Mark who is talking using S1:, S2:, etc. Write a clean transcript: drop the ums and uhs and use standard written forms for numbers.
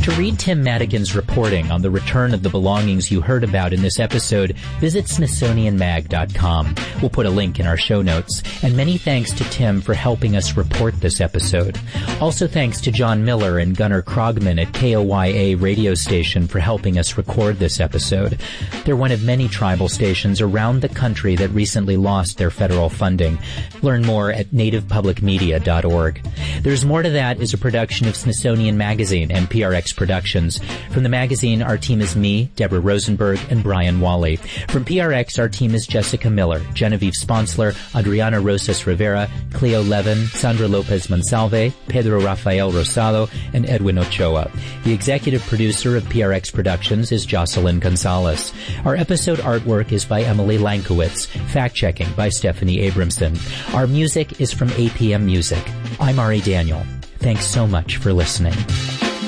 S1: To read Tim Madigan's reporting on the return of the belongings you heard about in this episode, visit SmithsonianMag.com. We'll put a link in our show notes. And many thanks to Tim for helping us report this episode. Also thanks to John Miller and Gunnar Krogman at KOYA radio station for helping us record this episode. They're one of many tribal stations around the country that recently lost their federal funding. Learn more at nativepublicmedia.org. There's More to That is a production of Smithsonian Magazine and PRX Productions. From the magazine, our team is me, Deborah Rosenberg, and Brian Wally. From PRX, our team is Jessica Miller, Genevieve Sponsler, Adriana Rosas Rivera, Cleo Levin, Sandra Lopez Monsalve, Pedro Rafael Rosado, and Edwin Ochoa. The executive producer of PRX Productions is Jocelyn Gonzalez. Our episode artwork is by Emily Lankowitz, fact-checking by Stephanie Abramson. Our music is from APM Music. I'm Ari Daniel. Thanks so much for listening.